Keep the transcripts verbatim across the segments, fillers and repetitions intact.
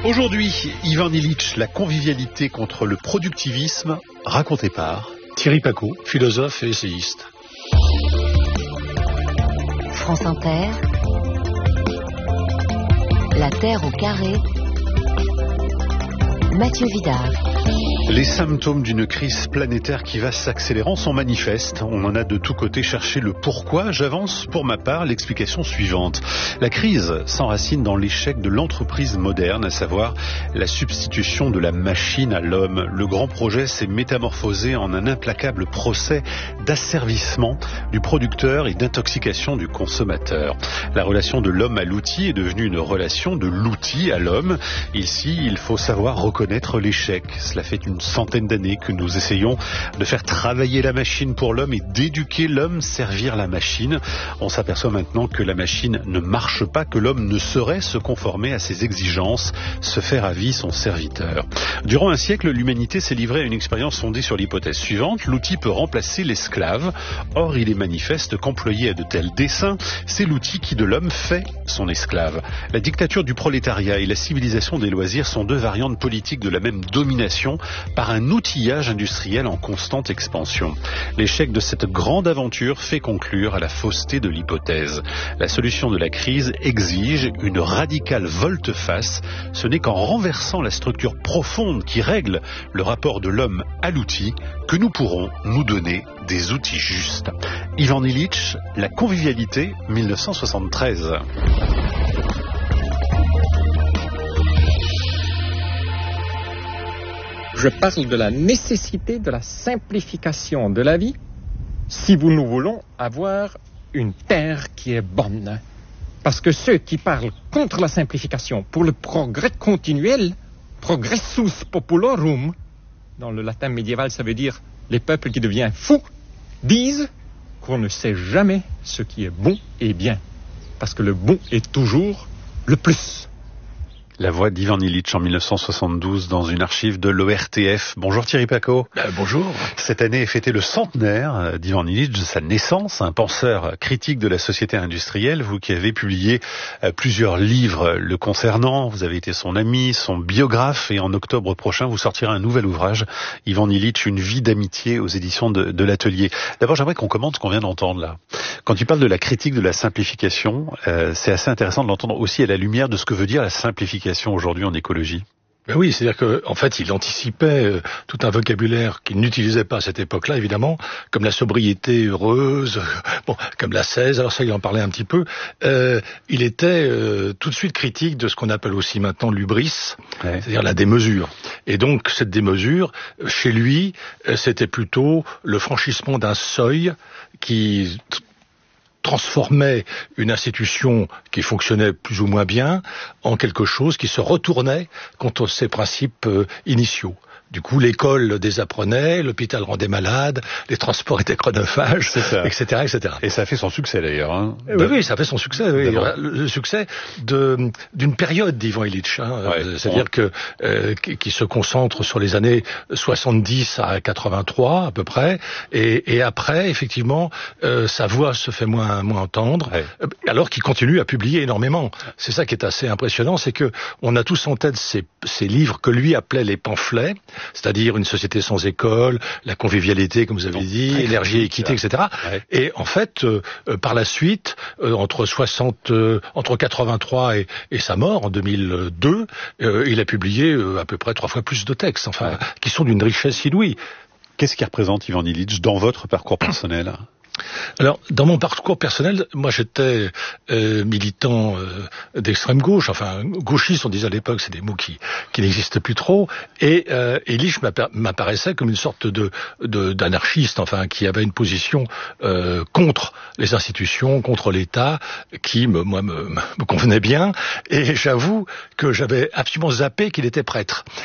Aujourd'hui, Ivan Illich, la convivialité contre le productivisme, raconté par Thierry Pacaud, philosophe et essayiste. France Inter, La Terre au carré, Mathieu Vidard. Les symptômes d'une crise planétaire qui va s'accélérant sont manifestes. On en a de tous côtés cherché le pourquoi. J'avance pour ma part l'explication suivante. La crise s'enracine dans l'échec de l'entreprise moderne, à savoir la substitution de la machine à l'homme. Le grand projet s'est métamorphosé en un implacable procès d'asservissement du producteur et d'intoxication du consommateur. La relation de l'homme à l'outil est devenue une relation de l'outil à l'homme. Ici, il faut savoir reconnaître l'échec. Cela fait une centaine d'années que nous essayons de faire travailler la machine pour l'homme et d'éduquer l'homme, servir la machine. On s'aperçoit maintenant que la machine ne marche pas, que l'homme ne saurait se conformer à ses exigences, se faire à vie son serviteur. Durant un siècle, l'humanité s'est livrée à une expérience fondée sur l'hypothèse suivante: l'outil peut remplacer l'esclave. Or, il est manifeste qu'employé à de tels desseins, c'est l'outil qui de l'homme fait son esclave. La dictature du prolétariat et la civilisation des loisirs sont deux variantes politiques de la même domination par un outillage industriel en constante expansion. L'échec de cette grande aventure fait conclure à la fausseté de l'hypothèse. La solution de la crise exige une radicale volte-face. Ce n'est qu'en renversant la structure profonde qui règle le rapport de l'homme à l'outil que nous pourrons nous donner des outils justes. Ivan Illich, La convivialité, mille neuf cent soixante-treize. Je parle de la nécessité de la simplification de la vie si vous nous voulons avoir une terre qui est bonne. Parce que ceux qui parlent contre la simplification pour le progrès continuel, progressus populorum, dans le latin médiéval ça veut dire les peuples qui deviennent fous, disent qu'on ne sait jamais ce qui est bon et bien. Parce que le bon est toujours le plus. La voix d'Ivan Illich en mille neuf cent soixante-douze dans une archive de l'O R T F. Bonjour Thierry Pacaud. Euh, bonjour. Cette année est fêté le centenaire d'Ivan Illich, de sa naissance, un penseur critique de la société industrielle. Vous qui avez publié plusieurs livres le concernant, vous avez été son ami, son biographe, et en octobre prochain vous sortirez un nouvel ouvrage, Ivan Illich, Une vie d'amitié, aux éditions de, de l'Atelier. D'abord, j'aimerais qu'on commente ce qu'on vient d'entendre là. Quand tu parles de la critique de la simplification, euh, c'est assez intéressant de l'entendre aussi à la lumière de ce que veut dire la simplification aujourd'hui en écologie. Ben oui, c'est-à-dire que en fait, il anticipait euh, tout un vocabulaire qu'il n'utilisait pas à cette époque-là, évidemment, comme la sobriété heureuse, bon, comme l'ascèse. Alors ça, il en parlait un petit peu. Euh, il était euh, tout de suite critique de ce qu'on appelle aussi maintenant l'hubris, ouais. C'est-à-dire la démesure. Et donc cette démesure, chez lui, euh, c'était plutôt le franchissement d'un seuil qui transformait une institution qui fonctionnait plus ou moins bien en quelque chose qui se retournait contre ses principes euh, initiaux. Du coup, l'école désapprenait, l'hôpital rendait malade, les transports étaient chronophages, et cetera, et cetera. Et ça a fait son succès d'ailleurs. Hein, oui, oui, ça a fait son succès. Oui. Le, le succès de d'une période d'Ivan Illich, hein, ouais, c'est-à-dire bon. que euh, qui, qui se concentre sur les années soixante-dix à quatre-vingt-trois à peu près, et, et après, effectivement, euh, sa voix se fait moins moins entendre, ouais. alors qu'il continue à publier énormément. C'est ça qui est assez impressionnant, c'est que on a tous en tête ces, ces livres que lui appelait les pamphlets. C'est-à-dire une société sans école, la convivialité, comme vous avez dit, énergie et équité, et cetera. Ouais. Et en fait, euh, par la suite, euh, entre soixante, euh, entre quatre-vingt-trois et, et sa mort en deux mille deux, euh, il a publié euh, à peu près trois fois plus de textes, enfin, ouais. qui sont d'une richesse inouïe. Qu'est-ce qui représente Ivan Illich dans votre parcours personnel ? Alors, dans mon parcours personnel, moi j'étais euh, militant euh, d'extrême gauche, enfin gauchiste on disait à l'époque, c'est des mots qui, qui n'existent plus trop, et euh, Illich m'apparaissait comme une sorte de, de d'anarchiste, enfin qui avait une position euh, contre les institutions, contre l'État, qui me, moi me, me convenait bien, et j'avoue que j'avais absolument zappé qu'il était prêtre.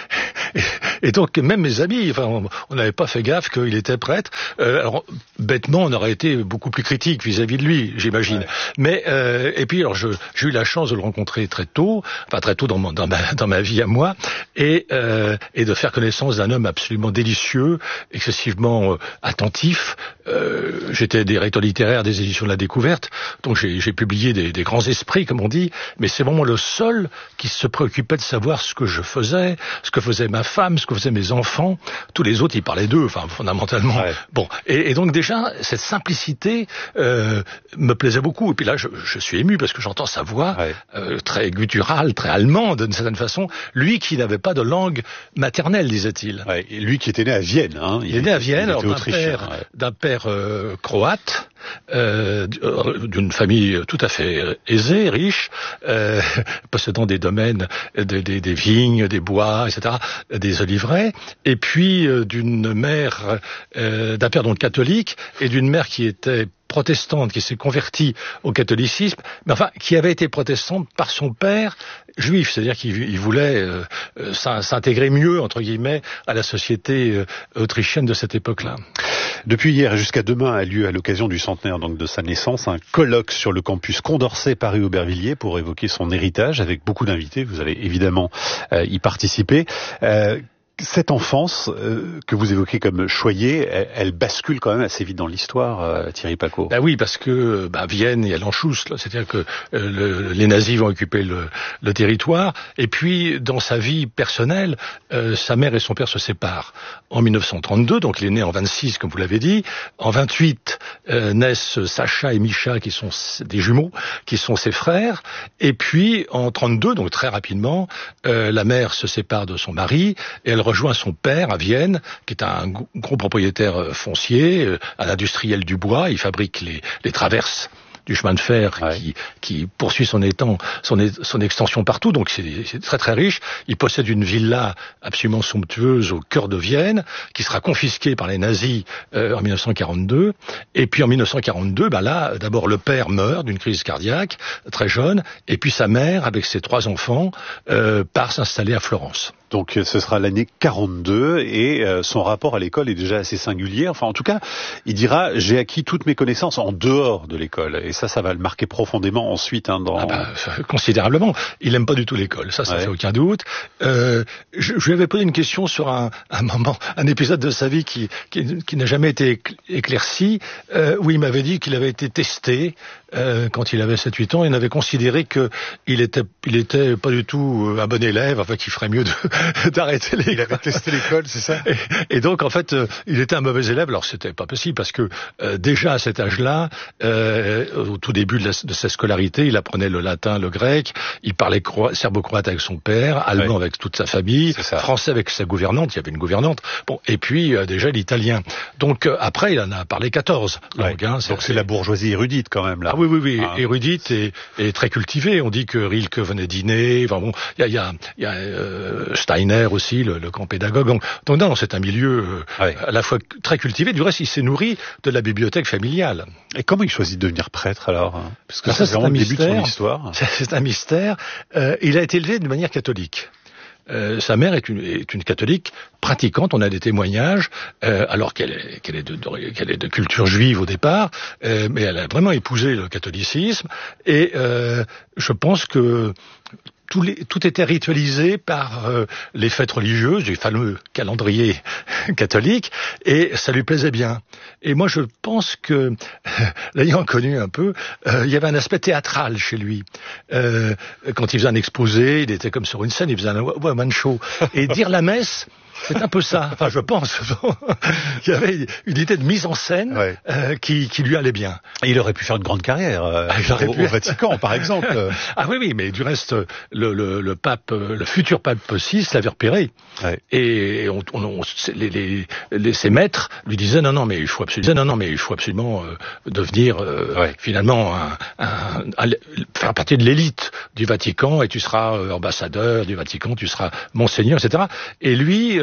et, et donc même mes amis, enfin, on n'avait pas fait gaffe qu'il était prêtre. Euh, alors bêtement, on aurait été beaucoup plus critique vis-à-vis de lui, j'imagine. Ouais. Mais euh, et puis alors je, j'ai eu la chance de le rencontrer très tôt, enfin très tôt dans, mon, dans, ma, dans ma vie à moi, et, euh, et de faire connaissance d'un homme absolument délicieux, excessivement euh, attentif. Euh, j'étais directeur littéraire des éditions de la Découverte, donc j'ai, j'ai publié des, des grands esprits, comme on dit, mais c'est vraiment le seul qui se préoccupait de savoir ce que je faisais, ce que faisait ma femme, ce que faisaient mes enfants. Tous les autres, ils parlaient d'eux, enfin fondamentalement. Ouais. Bon, et, et donc déjà cette simplicité euh, me plaisait beaucoup. Et puis là, je, je suis ému parce que j'entends sa voix ouais. euh, très gutturale, très allemande d'une certaine façon. Lui qui n'avait pas de langue maternelle, disait-il. Ouais, et lui qui était né à Vienne. Hein, il, il est né à Vienne, alors, d'un père, ouais. d'un père euh, croate. Euh, d'une famille tout à fait aisée, riche, euh, possédant des domaines, des, des, des vignes, des bois, et cetera, des oliveraies, et puis euh, d'une mère, euh, d'un père donc catholique, et d'une mère qui était protestante, qui s'est convertie au catholicisme, mais enfin, qui avait été protestante par son père juif, c'est-à-dire qu'il voulait euh, s'intégrer mieux, entre guillemets, à la société euh, autrichienne de cette époque-là. Depuis hier et jusqu'à demain a lieu, à l'occasion du centenaire donc de sa naissance, un colloque sur le campus Condorcet Paris-Aubervilliers pour évoquer son héritage, avec beaucoup d'invités. Vous allez évidemment euh, y participer. Euh, Cette enfance euh, que vous évoquez comme choyée, elle, elle bascule quand même assez vite dans l'histoire, euh, Thierry Pacaud. Bah oui, parce que bah, Vienne, il y a l'Anschluss, c'est-à-dire que euh, le, les nazis vont occuper le, le territoire, et puis dans sa vie personnelle, euh, sa mère et son père se séparent en dix-neuf cent trente-deux, donc il est né en vingt-six, comme vous l'avez dit. En vingt-huit euh, naissent Sacha et Micha, qui sont des jumeaux, qui sont ses frères, et puis en trente-deux, donc très rapidement, euh, la mère se sépare de son mari, et elle rejoint son père à Vienne, qui est un gros propriétaire foncier, un industriel du bois. Il fabrique les, les traverses du chemin de fer ouais. qui, qui poursuit son étang, son, son extension partout, donc c'est, c'est très très riche. Il possède une villa absolument somptueuse au cœur de Vienne, qui sera confisquée par les nazis euh, en dix-neuf cent quarante-deux. Et puis en dix-neuf cent quarante-deux, bah là, d'abord le père meurt d'une crise cardiaque, très jeune, et puis sa mère, avec ses trois enfants, euh, part s'installer à Florence. Donc ce sera l'année quarante-deux et euh, son rapport à l'école est déjà assez singulier. Enfin en tout cas, il dira « j'ai acquis toutes mes connaisses en dehors de l'école ». Et ça, ça va le marquer profondément ensuite. Hein, dans... ah bah, considérablement. Il n'aime pas du tout l'école, ça, ça ouais. fait aucun doute. Euh, je, je lui avais posé une question sur un, un moment, un épisode de sa vie qui, qui, qui n'a jamais été éclairci, euh, où il m'avait dit qu'il avait été testé euh, quand il avait sept huit ans. Il avait considéré qu'il était, il était pas du tout un bon élève, enfin qu'il ferait mieux de d'arrêter l'école. Il avait testé l'école, c'est ça. Et, et donc, en fait, euh, il était un mauvais élève. Alors, c'était pas possible parce que euh, déjà à cet âge-là, euh, au tout début de, la, de sa scolarité, il apprenait le latin, le grec. Il parlait croi- serbo-croate avec son père, allemand ouais. avec toute sa famille, français avec sa gouvernante. Il y avait une gouvernante. Bon, et puis euh, déjà l'italien. Donc euh, après, il en a parlé quatorze. Ouais. Donc, hein, c'est, donc c'est la bourgeoisie érudite quand même là. Ah oui, oui, oui, ah. érudite et, et très cultivée. On dit que Rilke venait dîner. Enfin bon, il y a, il y a, il y a euh, Steiner aussi, le, le grand pédagogue. Donc, donc non, c'est un milieu euh, ouais. à la fois très cultivé. Du reste, il s'est nourri de la bibliothèque familiale. Et comment il choisit de devenir prêtre alors? Parce que ça, c'est vraiment le début de son histoire. C'est, c'est un mystère. Euh, il a été élevé de manière catholique. Euh, sa mère est une, est une catholique pratiquante. On a des témoignages, euh, alors qu'elle est, qu'elle est de, de, qu'elle est de culture juive au départ, euh, mais elle a vraiment épousé le catholicisme. Et euh, je pense que Tout, les, tout était ritualisé par euh, les fêtes religieuses, du fameux calendrier catholique, et ça lui plaisait bien. Et moi, je pense que, l'ayant connu un peu, euh, il y avait un aspect théâtral chez lui. Euh, quand il faisait un exposé, il était comme sur une scène, il faisait un one-man show. Et dire la messe, c'est un peu ça. Enfin, je pense qu'il y avait une idée de mise en scène ouais. euh, qui, qui lui allait bien. Et il aurait pu faire une grande carrière euh, ah, au, pu... au Vatican, par exemple. Ah oui, oui, mais du reste, le, le, le pape, le futur pape six l'avait repéré. Ouais. Et on, on, on, les, les, les, ses maîtres lui disaient non, non, mais il faut absolument, non, non, mais il faut absolument euh, devenir euh, ouais. finalement un, un, un, faire partie de l'élite du Vatican et tu seras euh, ambassadeur du Vatican, tu seras monseigneur, et cetera. Et lui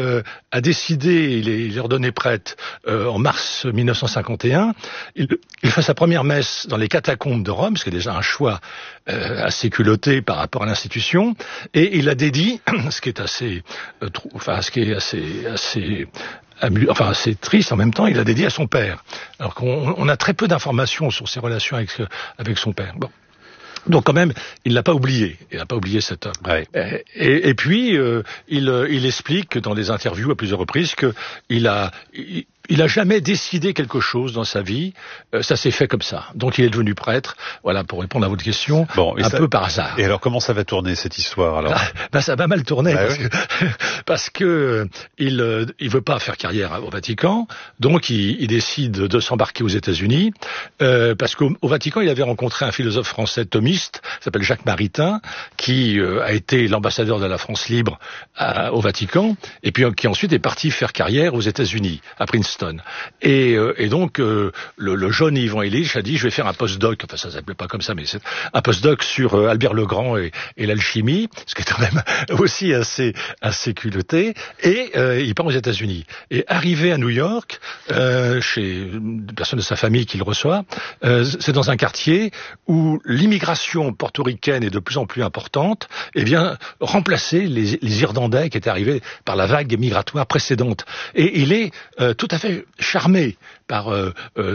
euh, a décidé, il est, il est ordonné prêtre euh, en mars mille neuf cent cinquante et un, il, il fait sa première messe dans les catacombes de Rome, ce qui est déjà un choix euh, assez culotté par rapport à l'institution, et il la dédie, ce qui est assez, euh, trou, enfin ce qui est assez, assez Enfin, c'est triste en même temps, il l'a dédié à son père. Alors qu'on on a très peu d'informations sur ses relations avec, avec son père. Bon. Donc quand même, il l'a pas oublié. Il n'a pas oublié cet homme. Ouais. Et, et, et puis, euh, il, il explique dans des interviews à plusieurs reprises que il a... Il, Il a jamais décidé quelque chose dans sa vie, euh, ça s'est fait comme ça. Donc il est devenu prêtre, voilà, pour répondre à votre question, bon, un ça, peu par hasard. Et alors comment ça va tourner cette histoire alors? Ah, ben ça va mal tourner, bah, parce, oui. que, parce que il euh, il veut pas faire carrière au Vatican, donc il, il décide de s'embarquer aux États-Unis, euh, parce qu'au au Vatican il avait rencontré un philosophe français thomiste, qui s'appelle Jacques Maritain, qui euh, a été l'ambassadeur de la France libre à, au Vatican, et puis qui ensuite est parti faire carrière aux États-Unis, à Princeton. Et, euh, et donc euh, le, le jeune Ivan Illich a dit je vais faire un postdoc, enfin ça s'appelait pas comme ça, mais c'est un postdoc sur euh, Albert le Grand et, et l'alchimie, ce qui est quand même aussi assez assez culotté. Et euh, il part aux États-Unis. Et arrivé à New York, euh, chez une personne de sa famille qui le reçoit, euh, c'est dans un quartier où l'immigration portoricaine est de plus en plus importante, et vient remplacer les, les Irlandais qui étaient arrivés par la vague migratoire précédente. Et il est euh, tout à fait charmé par euh,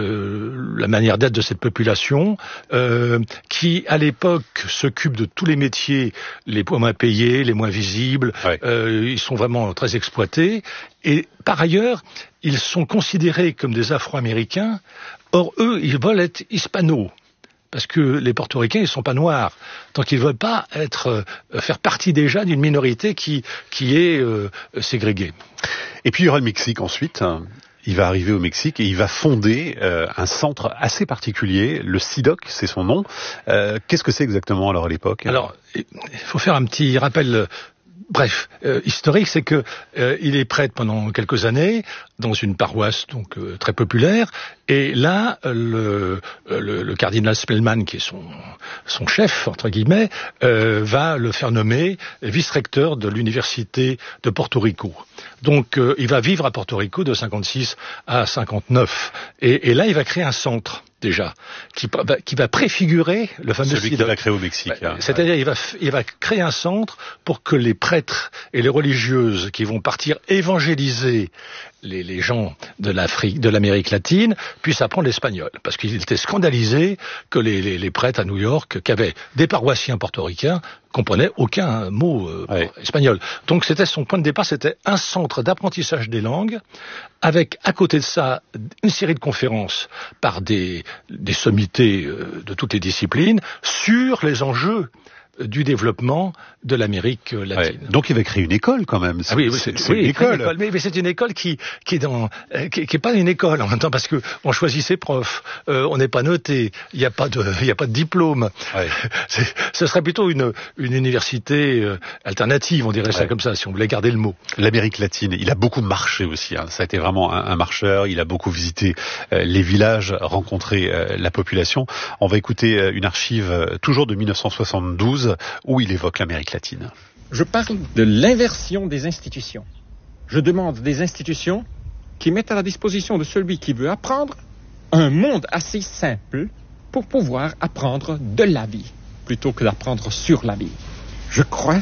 euh, la manière d'être de cette population euh, qui, à l'époque, s'occupe de tous les métiers les moins payés, les moins visibles. Ouais. Euh, ils sont vraiment très exploités. Et par ailleurs, ils sont considérés comme des Afro-Américains. Or, eux, ils veulent être hispanos. Parce que les Portoricains, ils sont pas noirs. Donc ils veulent pas être, euh, faire partie déjà d'une minorité qui, qui est euh, ségrégée. Et puis il y aura le Mexique ensuite. Il va arriver au Mexique et il va fonder euh, un centre assez particulier, le C I D O C, c'est son nom. Euh, qu'est-ce que c'est exactement alors à l'époque? Alors, il faut faire un petit rappel. Bref, euh, historique, c'est que euh, il est prêtre pendant quelques années dans une paroisse donc euh, très populaire, et là le, le, le cardinal Spellman, qui est son son chef entre guillemets, euh, va le faire nommer vice-recteur de l'université de Porto Rico. Donc euh, il va vivre à Porto Rico de cinquante-six à cinquante-neuf, et, et là il va créer un centre. Déjà, qui, qui va préfigurer le fameux celui qu'il va créer au Mexique. Bah, hein. C'est-à-dire, il va, il va créer un centre pour que les prêtres et les religieuses qui vont partir évangéliser les, les gens de l'Afrique, de l'Amérique latine, puissent apprendre l'espagnol. Parce qu'il était scandalisé que les, les, les prêtres à New York, qui avaient des paroissiens portoricains, comprenaient aucun mot euh, ouais. espagnol. Donc c'était son point de départ, c'était un centre d'apprentissage des langues, avec à côté de ça une série de conférences par des, des sommités euh, de toutes les disciplines sur les enjeux du développement de l'Amérique latine. Ouais. Donc il va créer une école quand même. Ah oui, oui, c'est, c'est oui, une école. Une école. Mais, mais c'est une école qui, qui est dans, qui, qui est pas une école en même temps, parce que on choisit ses profs, euh, on n'est pas noté, il n'y a pas de, il y a pas de diplôme. Ouais. C'est, ce serait plutôt une, une université euh, alternative, on dirait ouais. ça comme ça, si on voulait garder le mot. L'Amérique latine, il a beaucoup marché aussi. Hein. Ça a été vraiment un, un marcheur. Il a beaucoup visité euh, les villages, rencontré euh, la population. On va écouter euh, une archive euh, toujours de mille neuf cent soixante-douze. Où il évoque l'Amérique latine. Je parle de l'inversion des institutions. Je demande des institutions qui mettent à la disposition de celui qui veut apprendre un monde assez simple pour pouvoir apprendre de la vie, plutôt que d'apprendre sur la vie. Je crois,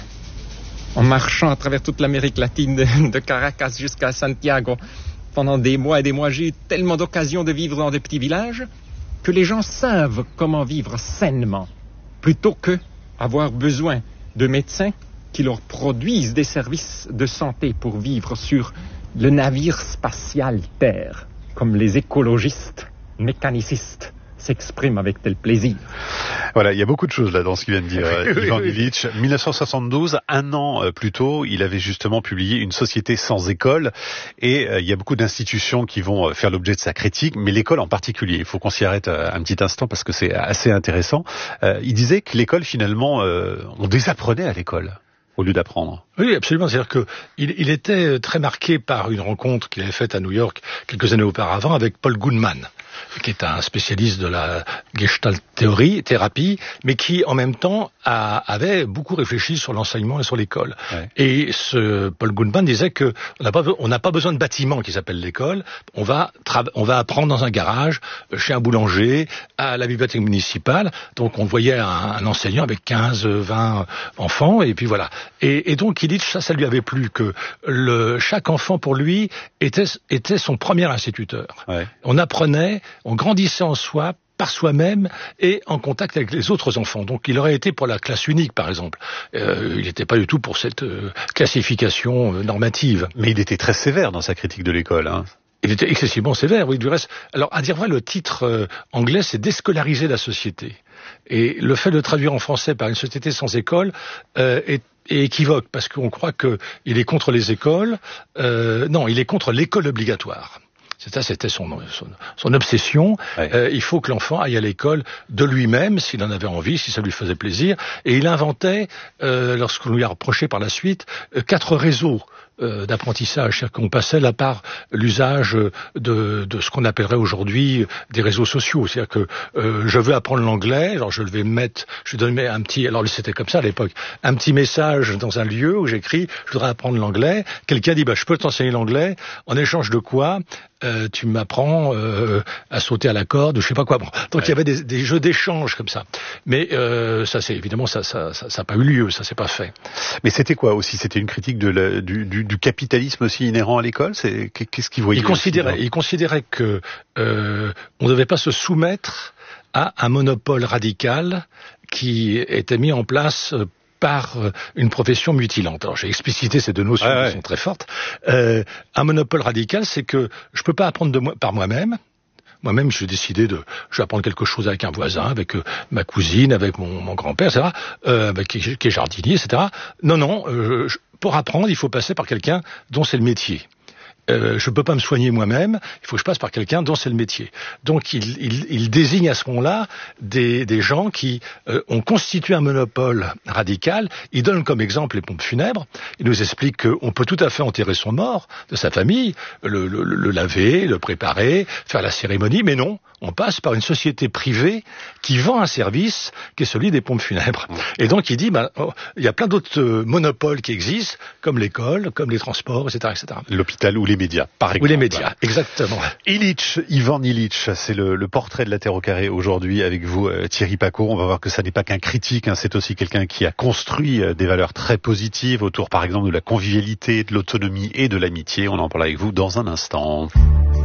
en marchant à travers toute l'Amérique latine, de Caracas jusqu'à Santiago, pendant des mois et des mois, j'ai eu tellement d'occasions de vivre dans des petits villages que les gens savent comment vivre sainement, plutôt que avoir besoin de médecins qui leur produisent des services de santé pour vivre sur le navire spatial Terre, comme les écologistes, mécanicistes s'expriment avec tel plaisir. Voilà, il y a beaucoup de choses là dans ce qu'il vient de dire oui, Ivan oui, Illich. Oui. mille neuf cent soixante-douze, un an plus tôt, il avait justement publié Une société sans école, et euh, il y a beaucoup d'institutions qui vont faire l'objet de sa critique, mais l'école en particulier. Il faut qu'on s'y arrête un petit instant parce que c'est assez intéressant. Euh, il disait que l'école finalement, euh, on désapprenait à l'école au lieu d'apprendre. Oui, absolument. C'est-à-dire que il, il était très marqué par une rencontre qu'il avait faite à New York quelques années auparavant avec Paul Goodman, qui est un spécialiste de la Gestalt théorie, thérapie, mais qui en même temps a, avait beaucoup réfléchi sur l'enseignement et sur l'école. Ouais. Et ce Paul Goodman disait que on n'a pas, on n'a pas besoin de bâtiment qui s'appelle l'école. On va, tra- on va apprendre dans un garage, chez un boulanger, à la bibliothèque municipale. Donc on voyait un, un enseignant avec quinze, vingt enfants, et puis voilà. Et, et donc il dit ça, ça lui avait plu que le, chaque enfant pour lui était, était son premier instituteur. Ouais. On apprenait, on grandissait en soi, par soi-même et en contact avec les autres enfants. Donc il aurait été pour la classe unique, par exemple. Euh, il n'était pas du tout pour cette euh, classification euh, normative. Mais il était très sévère dans sa critique de l'école, hein. Il était excessivement sévère, oui, du reste. Alors, à dire vrai, le titre euh, anglais, c'est « Déscolariser la société ». Et le fait de traduire en français par une société sans école euh, est est équivoque, parce qu'on croit qu'il est contre les écoles. Euh, non, il est contre l'école obligatoire. C'était, c'était son, son, son obsession. Ouais. Euh, il faut que l'enfant aille à l'école de lui-même, s'il en avait envie, si ça lui faisait plaisir. Et il inventait, euh, lorsqu'on lui a reproché par la suite, euh, quatre réseaux euh, d'apprentissage. C'est-à-dire qu'on passait là par l'usage de, de ce qu'on appellerait aujourd'hui des réseaux sociaux. C'est-à-dire que euh, je veux apprendre l'anglais, alors je vais mettre, je donne un petit, alors c'était comme ça à l'époque, un petit message dans un lieu où j'écris, je voudrais apprendre l'anglais. Quelqu'un dit, bah, je peux t'enseigner l'anglais, en échange de quoi Euh, tu m'apprends euh, à sauter à la corde ou je sais pas quoi. Bon, donc ouais. Il y avait des, des jeux d'échange comme ça. Mais euh, ça, c'est évidemment ça, ça, ça, ça n'a pas eu lieu, ça s'est pas fait. Mais c'était quoi aussi? C'était une critique de la, du, du, du capitalisme aussi inhérent à l'école. C'est qu'est-ce qu'il voyait? Il considérait, il considérait que euh, on ne devait pas se soumettre à un monopole radical qui était mis en place Euh, par une profession mutilante. Alors j'ai explicité ces deux notions ah, qui ouais. sont très fortes. Euh, un monopole radical, c'est que je peux pas apprendre de moi, par moi-même. Moi-même, j'ai décidé de, je vais apprendre quelque chose avec un voisin, avec euh, ma cousine, avec mon, mon grand-père, et cetera, euh, avec, qui, qui est jardinier, et cetera. Non, non, euh, je, pour apprendre, il faut passer par quelqu'un dont c'est le métier. Euh, je peux pas me soigner moi-même, il faut que je passe par quelqu'un dont c'est le métier. Donc il, il, il désigne à ce moment-là des, des gens qui euh, ont constitué un monopole radical. Il donne comme exemple les pompes funèbres. Il nous explique qu'on peut tout à fait enterrer son mort de sa famille, le, le, le laver, le préparer, faire la cérémonie, mais non, on passe par une société privée qui vend un service qui est celui des pompes funèbres. Et donc il dit, bah, oh, il y a plein d'autres euh, monopoles qui existent, comme l'école, comme les transports, et cetera, et cetera. L'hôpital ou les médias, par exemple. Ou les médias, exactement. Illich, Ivan Illich, c'est le, le portrait de la Terre au carré aujourd'hui avec vous, euh, Thierry Pacaud. On va voir que ça n'est pas qu'un critique, hein, c'est aussi quelqu'un qui a construit euh, des valeurs très positives autour, par exemple, de la convivialité, de l'autonomie et de l'amitié. On en parle avec vous dans un instant.